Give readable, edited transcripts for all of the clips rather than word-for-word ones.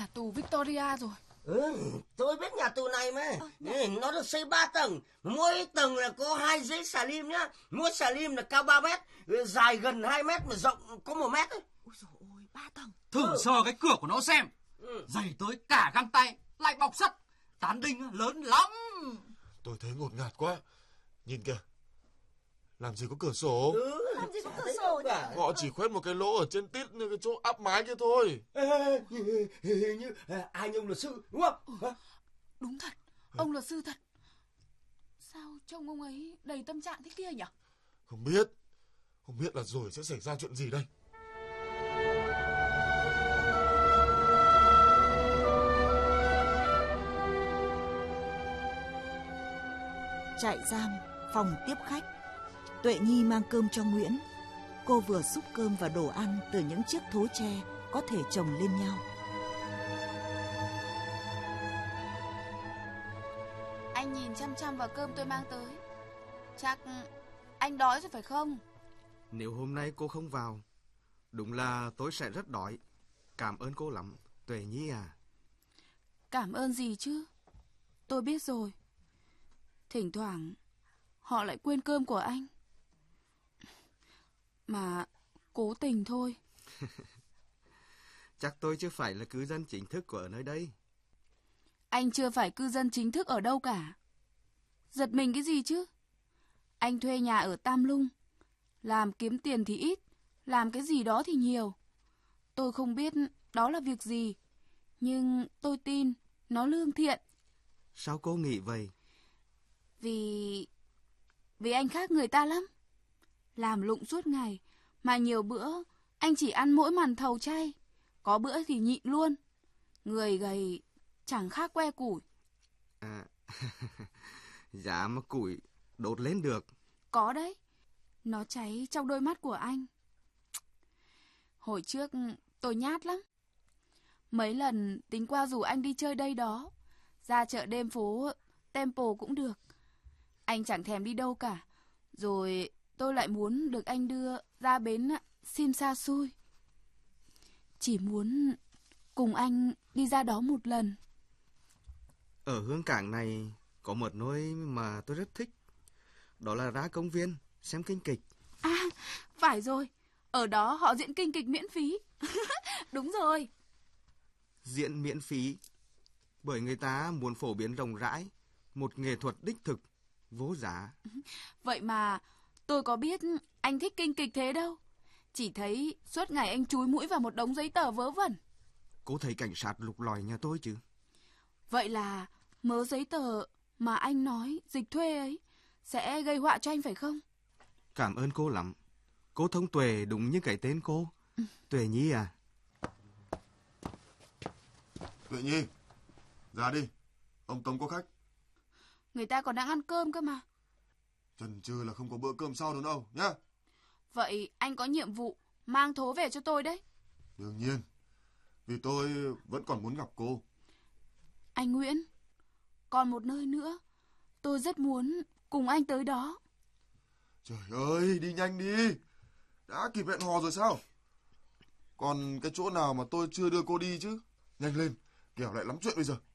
nhà tù Victoria rồi. Tôi biết nhà tù này mà. Nó được xây 3 tầng. Mỗi tầng là có 2 dãy xà lim nhá. Mỗi xà lim là cao 3 mét, dài gần 2 mét mà rộng có 1 mét ấy. Ôi dồi ôi, 3 tầng. Thử sờ cái cửa của nó xem. Dày tới cả găng tay, lại bọc sắt. Tán đinh lớn lắm. Tôi thấy ngột ngạt quá. Nhìn kìa, làm gì có cửa sổ. Làm gì có cửa sổ nhỉ? Họ chỉ khoét một cái lỗ ở trên tít cái chỗ áp mái kia thôi. Hình như anh ông luật sư đúng không? Đúng thật, ông luật sư thật. Sao trông ông ấy đầy tâm trạng thế kia nhỉ? Không biết là rồi sẽ xảy ra chuyện gì đây. Trại giam, phòng tiếp khách. Tuệ Nhi mang cơm cho Nguyễn. Cô vừa xúc cơm và đồ ăn từ những chiếc thố tre có thể chồng lên nhau. Anh nhìn chăm chăm vào cơm tôi mang tới. Chắc anh đói rồi phải không? Nếu hôm nay cô không vào, đúng là tôi sẽ rất đói. Cảm ơn cô lắm, Tuệ Nhi à. Cảm ơn gì chứ? Tôi biết rồi. Thỉnh thoảng họ lại quên cơm của anh. Mà cố tình thôi. Chắc tôi chưa phải là cư dân chính thức của ở nơi đây. Anh chưa phải cư dân chính thức ở đâu cả. Giật mình cái gì chứ? Anh thuê nhà ở Tam Lung. Làm kiếm tiền thì ít, làm cái gì đó thì nhiều. Tôi không biết đó là việc gì, nhưng tôi tin nó lương thiện. Sao cô nghĩ vậy? Vì anh khác người ta lắm. Làm lụng suốt ngày, mà nhiều bữa anh chỉ ăn mỗi màn thầu chay. Có bữa thì nhịn luôn. Người gầy chẳng khác que củi. Dạ mà củi đốt lên được. Có đấy. Nó cháy trong đôi mắt của anh. Hồi trước tôi nhát lắm. Mấy lần tính qua rủ anh đi chơi đây đó. Ra chợ đêm phố Temple cũng được. Anh chẳng thèm đi đâu cả. Rồi tôi lại muốn được anh đưa ra bến Simsasui. Chỉ muốn cùng anh đi ra đó một lần. Ở Hương Cảng này có một nơi mà tôi rất thích. Đó là ra công viên xem kinh kịch. À, phải rồi. Ở đó họ diễn kinh kịch miễn phí. Đúng rồi. Diễn miễn phí bởi người ta muốn phổ biến rộng rãi một nghệ thuật đích thực, vô giá. Vậy mà tôi có biết anh thích kinh kịch thế đâu. Chỉ thấy suốt ngày anh chúi mũi vào một đống giấy tờ vớ vẩn. Cô thấy cảnh sát lục lọi nhà tôi chứ? Vậy là mớ giấy tờ mà anh nói dịch thuê ấy sẽ gây họa cho anh phải không? Cảm ơn cô lắm. Cô thông tuệ đúng như cái tên cô. Tuệ Nhi à. Tuệ Nhi, ra đi. Ông Tống có khách. Người ta còn đang ăn cơm cơ mà. Chần chừ là không có bữa cơm sau đâu đâu nhá. Vậy anh có nhiệm vụ mang thố về cho tôi đấy. Đương nhiên. Vì tôi vẫn còn muốn gặp cô. Anh Nguyễn, còn một nơi nữa. Tôi rất muốn cùng anh tới đó. Trời ơi, đi nhanh đi. Đã kịp hẹn hò rồi sao? Còn cái chỗ nào mà tôi chưa đưa cô đi chứ? Nhanh lên, kẻo lại lắm chuyện bây giờ.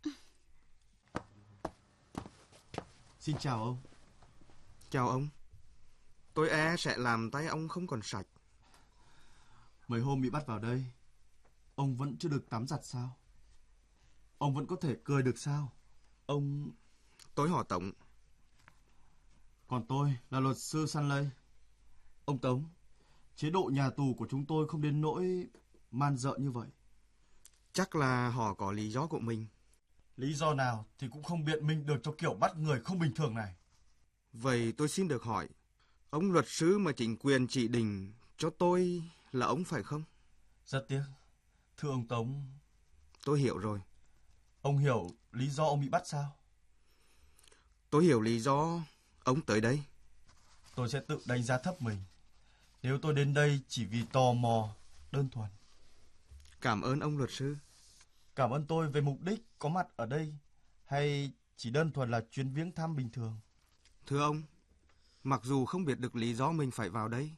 Xin chào ông. Chào ông. Tôi e sẽ làm tay ông không còn sạch. Mấy hôm bị bắt vào đây, ông vẫn chưa được tắm giặt sao? Ông vẫn có thể cười được sao? Ông... Tôi họ Tống. Còn tôi là luật sư Sunley. Ông Tống, chế độ nhà tù của chúng tôi không đến nỗi man rợ như vậy. Chắc là họ có lý do của mình. Lý do nào thì cũng không biện minh được cho kiểu bắt người không bình thường này. Vậy tôi xin được hỏi, ông luật sư mà chính quyền chỉ định cho tôi là ông phải không? Rất tiếc. Thưa ông Tống... Tôi hiểu rồi. Ông hiểu lý do ông bị bắt sao? Tôi hiểu lý do ông tới đây. Tôi sẽ tự đánh giá thấp mình nếu tôi đến đây chỉ vì tò mò đơn thuần. Cảm ơn ông luật sư. Cảm ơn tôi về mục đích có mặt ở đây hay chỉ đơn thuần là chuyến viếng thăm bình thường? Thưa ông, mặc dù không biết được lý do mình phải vào đây,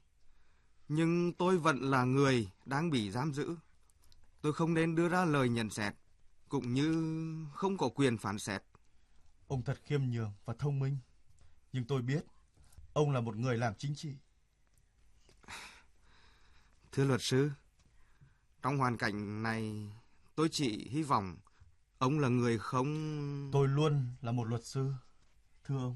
nhưng tôi vẫn là người đang bị giam giữ. Tôi không nên đưa ra lời nhận xét cũng như không có quyền phán xét. Ông thật khiêm nhường và thông minh. Nhưng tôi biết ông là một người làm chính trị. Thưa luật sư, trong hoàn cảnh này tôi chỉ hy vọng ông là người không... Tôi luôn là một luật sư, thưa ông.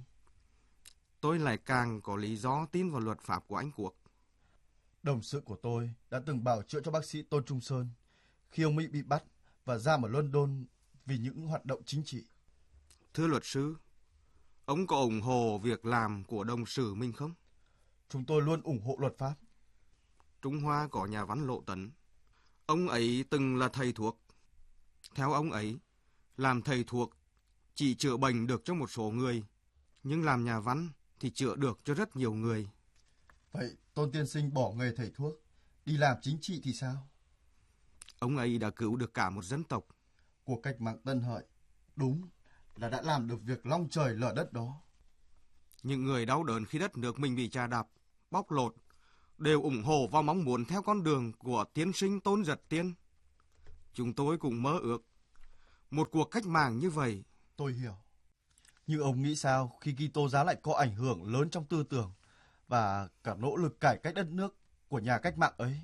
Tôi lại càng có lý do tin vào luật pháp của Anh Quốc. Đồng sự của tôi đã từng bào chữa cho bác sĩ Tôn Trung Sơn khi ông Mỹ bị bắt và giam ở London vì những hoạt động chính trị. Thưa luật sư, ông có ủng hộ việc làm của đồng sự mình không? Chúng tôi luôn ủng hộ luật pháp. Trung Hoa có nhà văn Lộ Tấn. Ông ấy từng là thầy thuốc. Theo ông ấy, làm thầy thuốc chỉ chữa bệnh được cho một số người, nhưng làm nhà văn thì chữa được cho rất nhiều người. Vậy Tôn tiên sinh bỏ nghề thầy thuốc, đi làm chính trị thì sao? Ông ấy đã cứu được cả một dân tộc. Cuộc cách mạng Tân Hợi đúng là đã làm được việc long trời lở đất đó. Những người đau đớn khi đất nước mình bị chà đạp, bóc lột đều ủng hộ và mong muốn theo con đường của tiên sinh Tôn Giật Tiên. Chúng tôi cũng mơ ước một cuộc cách mạng như vậy. Tôi hiểu. Nhưng ông nghĩ sao khi Kitô giáo lại có ảnh hưởng lớn trong tư tưởng và cả nỗ lực cải cách đất nước của nhà cách mạng ấy?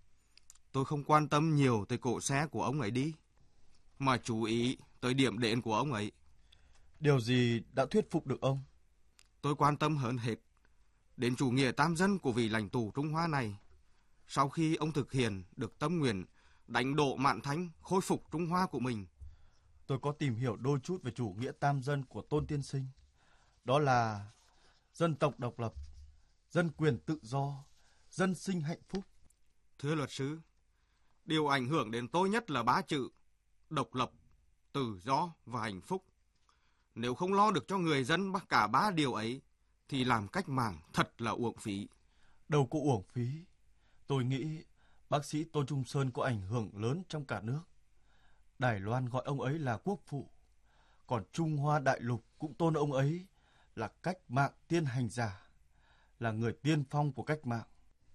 Tôi không quan tâm nhiều tới cỗ xe của ông ấy đi, mà chú ý tới điểm đến của ông ấy. Điều gì đã thuyết phục được ông? Tôi quan tâm hơn hết đến chủ nghĩa tam dân của vị lãnh tụ Trung Hoa này. Sau khi ông thực hiện được tâm nguyện đánh đổ Mạn Thánh, khôi phục Trung Hoa của mình. Tôi có tìm hiểu đôi chút về chủ nghĩa tam dân của Tôn tiên sinh. Đó là dân tộc độc lập, dân quyền tự do, dân sinh hạnh phúc. Thưa luật sư, điều ảnh hưởng đến tôi nhất là 3 chữ: độc lập, tự do và hạnh phúc. Nếu không lo được cho người dân cả 3 điều ấy, thì làm cách mạng thật là uổng phí. Đâu có uổng phí. Tôi nghĩ bác sĩ Tôn Trung Sơn có ảnh hưởng lớn trong cả nước. Đài Loan gọi ông ấy là quốc phụ, còn Trung Hoa đại lục cũng tôn ông ấy là cách mạng tiên hành giả, là người tiên phong của cách mạng.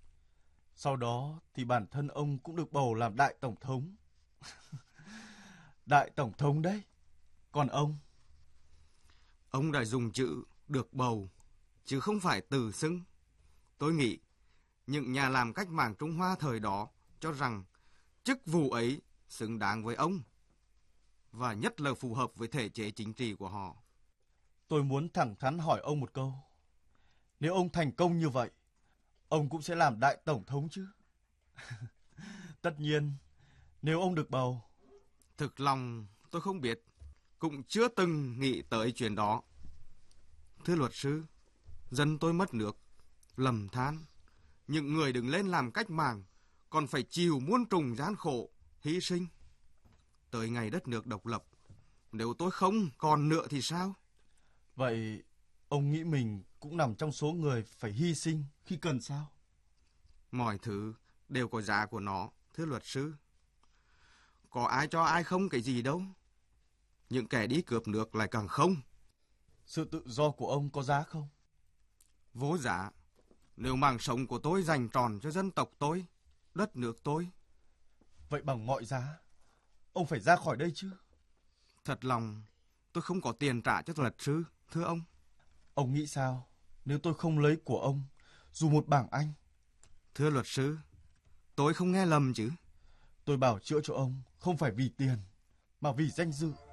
Sau đó thì bản thân ông cũng được bầu làm đại tổng thống. Đại tổng thống đấy. Còn ông đã dùng chữ được bầu, chứ không phải tự xưng. Tôi nghĩ những nhà làm cách mạng Trung Hoa thời đó cho rằng chức vụ ấy xứng đáng với ông, và nhất là phù hợp với thể chế chính trị của họ. Tôi muốn thẳng thắn hỏi ông một câu. Nếu ông thành công như vậy, ông cũng sẽ làm đại tổng thống chứ? Tất nhiên, nếu ông được bầu. Thực lòng tôi không biết, cũng chưa từng nghĩ tới chuyện đó. Thưa luật sư, dân tôi mất nước, lầm than. Những người đứng lên làm cách mạng còn phải chịu muôn trùng gian khổ, hy sinh. Tới ngày đất nước độc lập, nếu tôi không còn nữa thì sao? Vậy ông nghĩ mình cũng nằm trong số người phải hy sinh khi cần sao? Mọi thứ đều có giá của nó, thưa luật sư. Có ai cho ai không cái gì đâu. Những kẻ đi cướp nước lại càng không. Sự tự do của ông có giá không? Vô giá. Nếu mạng sống của tôi dành trọn cho dân tộc tôi, đất nước tôi. Vậy bằng mọi giá, ông phải ra khỏi đây chứ? Thật lòng, tôi không có tiền trả cho luật sư, thưa ông. Ông nghĩ sao nếu tôi không lấy của ông, dù một bảng Anh? Thưa luật sư, tôi không nghe lầm chứ? Tôi bảo chữa cho ông không phải vì tiền, mà vì danh dự.